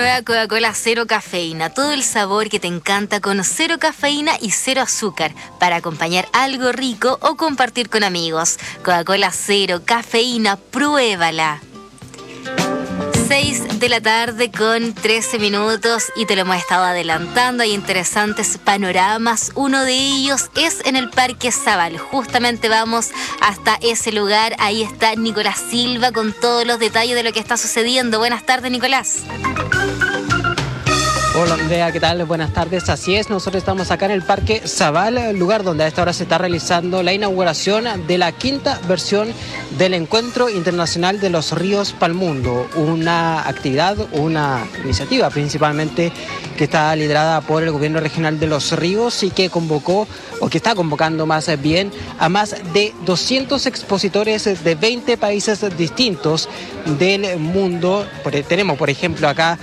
nueva Coca-Cola cero cafeína. Todo el sabor que te encanta con cero cafeína y cero azúcar para acompañar algo rico o compartir con amigos. Coca-Cola cero cafeína, pruébala. 6 de la tarde con 13 minutos y te lo hemos estado adelantando. Hay interesantes panoramas. Uno de ellos es en el Parque Zabal. Justamente vamos hasta ese lugar. Ahí está Nicolás Silva con todos los detalles de lo que está sucediendo. Buenas tardes, Nicolás. Hola Andrea, ¿qué tal? Buenas tardes. Así es, nosotros estamos acá en el Parque Zabal, lugar donde a esta hora se está realizando la inauguración de la quinta versión del Encuentro Internacional de los Ríos Pa'l Mundo, una actividad, una iniciativa principalmente que está liderada por el Gobierno Regional de Los Ríos y que convocó, o que está convocando más bien, a más de 200 expositores de 20 países distintos del mundo. Tenemos, por ejemplo, acá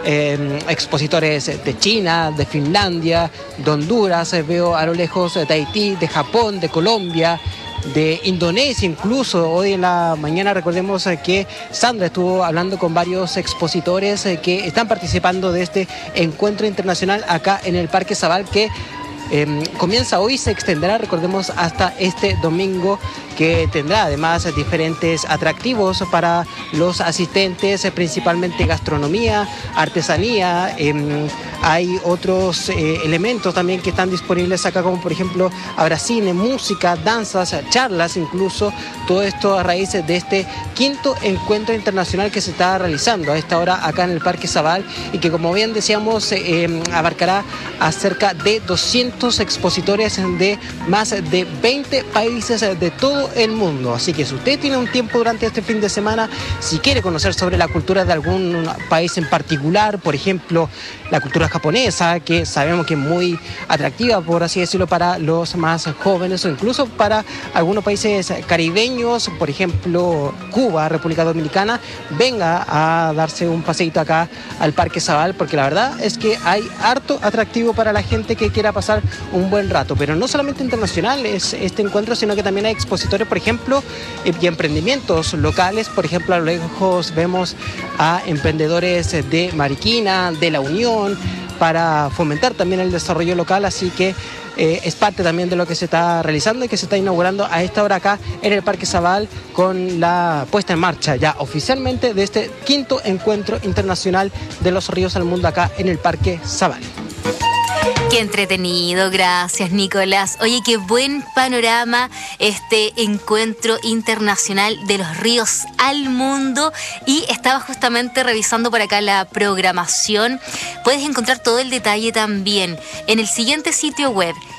expositores de China, de Finlandia, de Honduras, veo a lo lejos de Haití, de Japón, de Colombia, de Indonesia incluso. Hoy en la mañana recordemos que Sandra estuvo hablando con varios expositores que están participando de este encuentro internacional acá en el Parque Zabal, que comienza hoy, se extenderá, recordemos, hasta este domingo, que tendrá además diferentes atractivos para los asistentes, principalmente gastronomía, artesanía. Hay otros elementos también que están disponibles acá, como por ejemplo habrá cine, música, danzas, charlas incluso. Todo esto a raíz de este quinto encuentro internacional que se está realizando a esta hora acá en el Parque Zabal y que, como bien decíamos, abarcará a cerca de 200 expositores de más de 20 países de todo el mundo. Así que si usted tiene un tiempo durante este fin de semana, si quiere conocer sobre la cultura de algún país en particular, por ejemplo la cultura japonesa, que sabemos que es muy atractiva, por así decirlo, para los más jóvenes, o incluso para algunos países caribeños, por ejemplo Cuba, República Dominicana, venga a darse un paseíto acá al Parque Zabal, porque la verdad es que hay harto atractivo para la gente que quiera pasar un buen rato. Pero no solamente internacional es este encuentro, sino que también hay expositores, por ejemplo, y emprendimientos locales. Por ejemplo, a lo lejos vemos a emprendedores de Mariquina, de La Unión, para fomentar también el desarrollo local. Así que es parte también de lo que se está realizando y que se está inaugurando a esta hora acá en el Parque Zabal, con la puesta en marcha ya oficialmente de este quinto encuentro internacional de los ríos al mundo acá en el Parque Zabal. Qué entretenido, gracias Nicolás. Oye, qué buen panorama este encuentro internacional de los ríos al mundo. Y estaba justamente revisando por acá la programación. Puedes encontrar todo el detalle también en el siguiente sitio web: